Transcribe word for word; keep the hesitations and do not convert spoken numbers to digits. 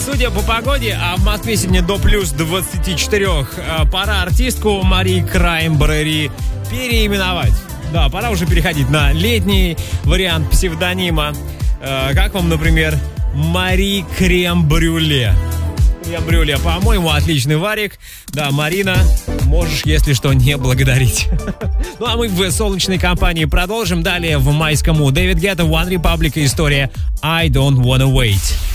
Судя по погоде, а в Москве сегодня до плюс двадцати четырёх, пора артистку Мари Краймбрери переименовать. Да, пора уже переходить на летний вариант псевдонима. Как вам, например, Мари Крем-брюле? Крем-брюле, по-моему, отличный варик. Да, Марина, можешь, если что, не благодарить. Ну а мы в солнечной компании продолжим. Далее в майскому Дэвид Гетта, One Republic, история I Don't Wanna Wait.